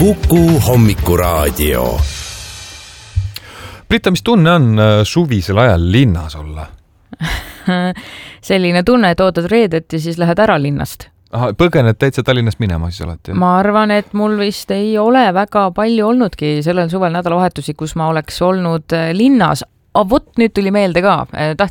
Kuku Hommikuraadio. Brita, mis tunne on suvisel ajal linnas olla? Selline tunne, et ootad reedet ja siis lähed ära linnast. Aha, põgened täitsa Tallinnast minema siis olete? Ma arvan, et mul vist ei ole väga palju olnudki sellel suvel nädalavahetusi, kus ma oleks olnud linnas. Vot nüüd tuli meelde ka.